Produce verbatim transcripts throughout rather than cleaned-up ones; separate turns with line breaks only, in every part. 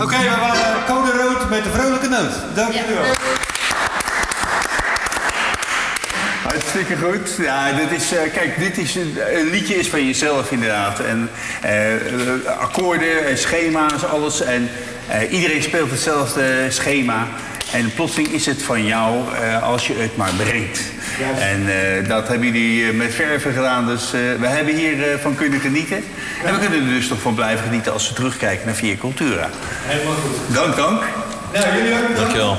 Oké, okay, we waren Code Rood met de vrolijke noot. Dank jullie wel.
Hartstikke goed. Ja, dit is, uh, kijk, dit is een, een liedje is van jezelf inderdaad. En uh, akkoorden en schema's, alles. En uh, iedereen speelt hetzelfde schema. En plotseling is het van jou uh, als je het maar brengt. Juist. En uh, dat hebben jullie uh, met verven gedaan. Dus uh, we hebben hiervan uh, kunnen genieten. Ja. En we kunnen er dus toch van blijven genieten als we terugkijken naar Via Cultura.
Helemaal goed.
Dank, dank.
Nou, jullie ook.
Dankjewel.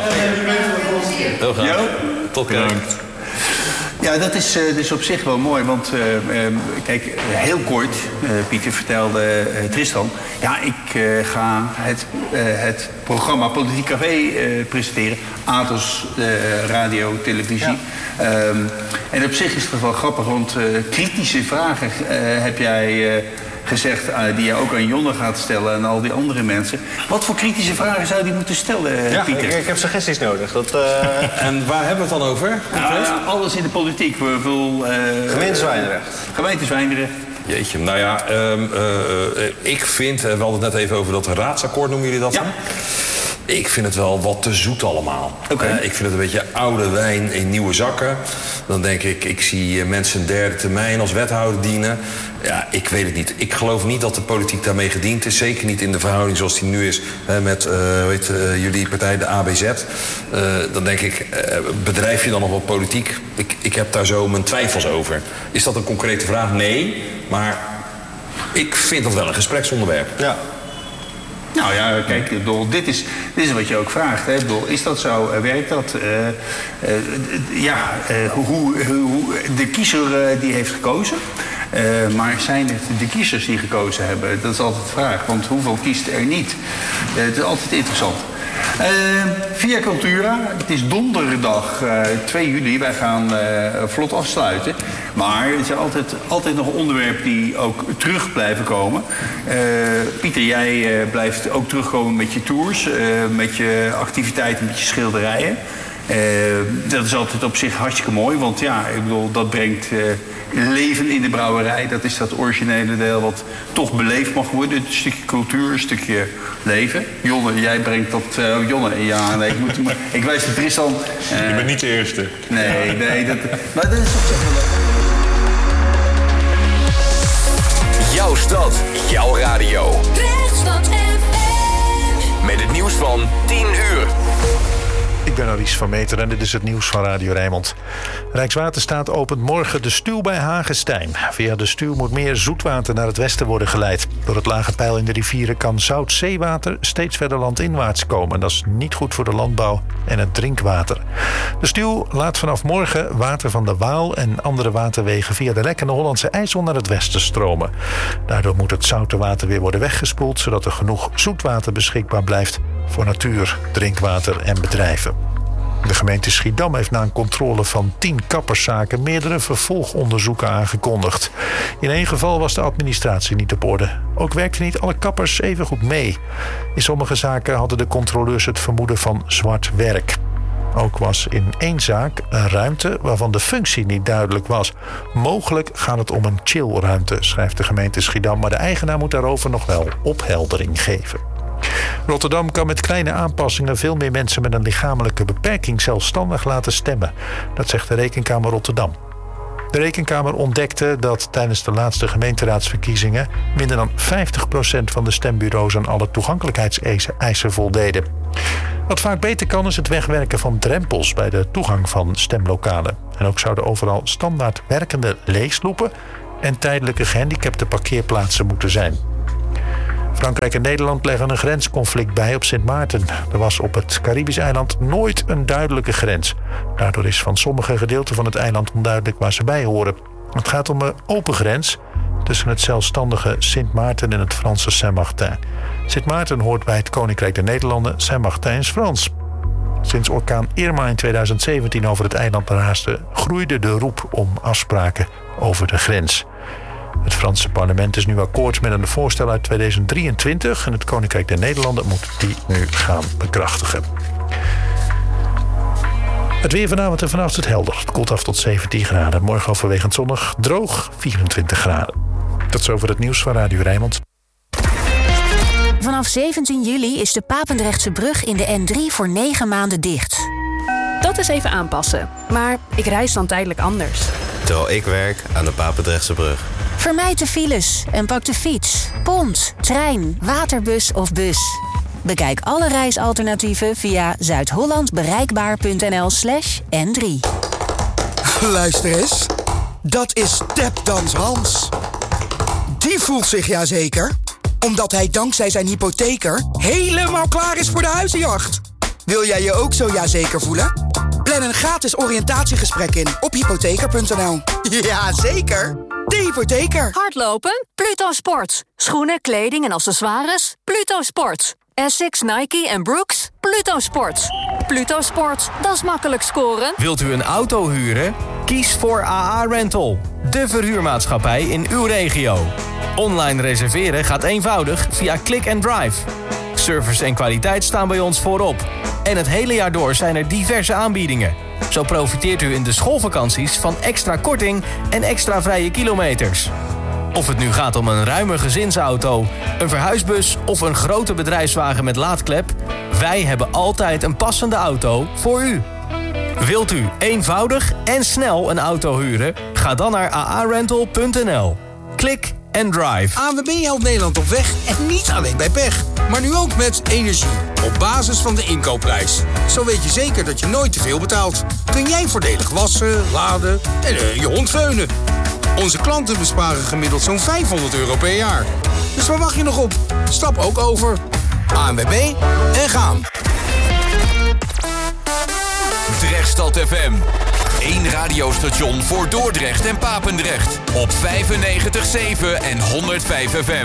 Heel graag.
Jo?
Tot bedankt.
Ja, dat is, uh, dus op zich wel mooi, want uh, uh, kijk, heel kort, uh, Pieter vertelde uh, Tristan... ja, ik uh, ga het, uh, het programma Politiek Café uh, presenteren. Atos, uh, radio, televisie. Ja. Um, en op zich is het wel grappig, want uh, kritische vragen uh, heb jij... Uh, gezegd uh, die je ook aan Jonne gaat stellen en al die andere mensen. Wat voor kritische vragen zou die moeten stellen,
ja,
Pieter?
Ik, ik heb suggesties nodig. Dat, uh...
En waar hebben we het dan over?
Nou, ja, alles in de politiek. We veel, uh,
Gemeente Zwijndrecht.
Gemeente Zwijndrecht.
Jeetje, nou ja, um, uh, uh, ik vind, uh, we hadden het net even over dat raadsakkoord, noemen jullie dat?
Ja.
Ik vind het wel wat te zoet allemaal.
Okay.
Uh, ik vind het een beetje oude wijn in nieuwe zakken. Dan denk ik, ik zie uh, mensen een derde termijn als wethouder dienen. Ja, ik weet het niet. Ik geloof niet dat de politiek daarmee gediend is. Zeker niet in de verhouding zoals die nu is uh, met uh, weet, uh, jullie partij, de A B Z. Uh, dan denk ik, uh, bedrijf je dan nog wel politiek? Ik, ik heb daar zo mijn twijfels over. Is dat een concrete vraag? Nee. Maar ik vind dat wel een gespreksonderwerp.
Ja. Nou ja, kijk, bedoel, dit, is, dit is wat je ook vraagt. Hè? Bedoel, is dat zo? Werkt dat? Uh, uh, ja, uh, hoe, hoe, de kiezer uh, die heeft gekozen. Uh, maar zijn het de kiezers die gekozen hebben? Dat is altijd de vraag. Want hoeveel kiest er niet? Uh, het is altijd interessant. Uh, Via Cultura, het is donderdag uh, twee juli. Wij gaan uh, vlot afsluiten. Maar er zijn altijd, altijd nog onderwerpen die ook terug blijven komen. Uh, Pieter, jij uh, blijft ook terugkomen met je tours, uh, met je activiteiten, met je schilderijen. Uh, dat is altijd op zich hartstikke mooi, want ja, ik bedoel, dat brengt uh, leven in de brouwerij. Dat is dat originele deel wat toch beleefd mag worden. Een stukje cultuur, een stukje leven. Jonne, jij brengt dat... Uh, Jonne, ja, nee, ik, moet, ik wijs de Tristan. Uh,
Je bent niet de eerste.
Nee, nee, dat, maar dat is op zich wel leuk.
Jouw stad, jouw radio.
Weststad F M.
Met het nieuws van tien uur.
Ik ben Alice van Meter en dit is het nieuws van Radio Rijnmond. Rijkswaterstaat opent morgen de stuw bij Hagestein. Via de stuw moet meer zoetwater naar het westen worden geleid. Door het lage peil in de rivieren kan zout zeewater steeds verder landinwaarts komen. Dat is niet goed voor de landbouw en het drinkwater. De stuw laat vanaf morgen water van de Waal en andere waterwegen via de Lek en de Hollandse IJssel naar het westen stromen. Daardoor moet het zoute water weer worden weggespoeld, zodat er genoeg zoetwater beschikbaar blijft voor natuur, drinkwater en bedrijven. De gemeente Schiedam heeft na een controle van tien kapperszaken meerdere vervolgonderzoeken aangekondigd. In één geval was de administratie niet op orde. Ook werkten niet alle kappers even goed mee. In sommige zaken hadden de controleurs het vermoeden van zwart werk. Ook was in één zaak een ruimte waarvan de functie niet duidelijk was. Mogelijk gaat het om een chillruimte, schrijft de gemeente Schiedam, maar de eigenaar moet daarover nog wel opheldering geven. Rotterdam kan met kleine aanpassingen veel meer mensen met een lichamelijke beperking zelfstandig laten stemmen. Dat zegt de Rekenkamer Rotterdam. De Rekenkamer ontdekte dat tijdens de laatste gemeenteraadsverkiezingen minder dan vijftig procent van de stembureaus aan alle toegankelijkheidseisen voldeden. Wat vaak beter kan is het wegwerken van drempels bij de toegang van stemlokalen. En ook zouden overal standaard werkende leesloepen en tijdelijke gehandicapte parkeerplaatsen moeten zijn. Frankrijk en Nederland leggen een grensconflict bij op Sint Maarten. Er was op het Caribisch eiland nooit een duidelijke grens. Daardoor is van sommige gedeelten van het eiland onduidelijk waar ze bij horen. Het gaat om een open grens tussen het zelfstandige Sint Maarten en het Franse Saint-Martin. Sint Maarten hoort bij het Koninkrijk der Nederlanden, Saint-Martin is Frans. Sinds orkaan Irma in tweeduizend zeventien over het eiland raasde, groeide de roep om afspraken over de grens. Het Franse parlement is nu akkoord met een voorstel uit tweeduizend drieëntwintig... en het Koninkrijk der Nederlanden moet die nu gaan bekrachtigen. Het weer vanavond en vannacht is helder. Het koelt af tot zeventien graden. Morgen overwegend zonnig, droog, vierentwintig graden. Tot zover het nieuws van Radio Rijnmond.
Vanaf zeventien juli is de Papendrechtse brug in de N drie voor negen maanden dicht.
Dat is even aanpassen. Maar ik reis dan tijdelijk anders.
Terwijl ik werk aan de Papendrechtse brug.
Vermijd de files en pak de fiets, pont, trein, waterbus of bus. Bekijk alle reisalternatieven via zuidhollandbereikbaar.nl slash N drie.
Luister eens. Dat is Tapdans Hans. Die voelt zich ja zeker, omdat hij dankzij zijn hypotheker helemaal klaar is voor de huizenjacht. Wil jij je ook zo ja zeker voelen? Plan een gratis oriëntatiegesprek in op hypotheker punt n l. Ja, zeker. De hypotheker.
Hardlopen? Pluto Sports. Schoenen, kleding en accessoires? Pluto Sports. Essex, Nike en Brooks? Pluto Sports. Pluto Sports, dat is makkelijk scoren.
Wilt u een auto huren? Kies voor A A Rental, de verhuurmaatschappij in uw regio. Online reserveren gaat eenvoudig via Click and Drive. Service en kwaliteit staan bij ons voorop. En het hele jaar door zijn er diverse aanbiedingen. Zo profiteert u in de schoolvakanties van extra korting en extra vrije kilometers. Of het nu gaat om een ruime gezinsauto, een verhuisbus of een grote bedrijfswagen met laadklep, wij hebben altijd een passende auto voor u. Wilt u eenvoudig en snel een auto huren? Ga dan naar a a rental punt n l. Klik en drive.
A N W B helpt Nederland op weg en niet alleen bij pech. Maar nu ook met energie. Op basis van de inkoopprijs. Zo weet je zeker dat je nooit te veel betaalt. Kun jij voordelig wassen, laden en uh, je hond veunen. Onze klanten besparen gemiddeld zo'n vijfhonderd euro per jaar. Dus waar wacht je nog op? Stap ook over. A N W B en gaan.
Drechtstad F M. Eén radiostation voor Dordrecht en Papendrecht. Op vijfennegentig zeven en honderdvijf F M.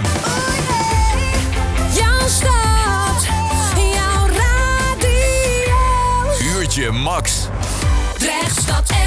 Jouw stad, jouw radio.
Uurtje max.
Drechtstad F M.